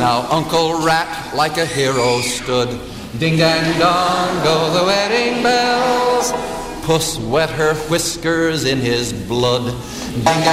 Now Uncle Rat like a hero stood. Ding dang dong go the wedding bells. Puss wet her whiskers in his blood. Ding